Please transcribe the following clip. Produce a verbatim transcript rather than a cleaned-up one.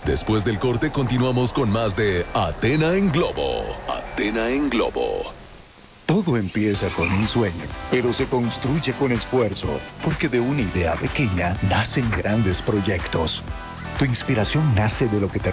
Después del corte continuamos con más de Athena en Globo. Athena en Globo. Todo empieza con un sueño, pero se construye con esfuerzo, porque de una idea pequeña nacen grandes proyectos. Tu inspiración nace de lo que te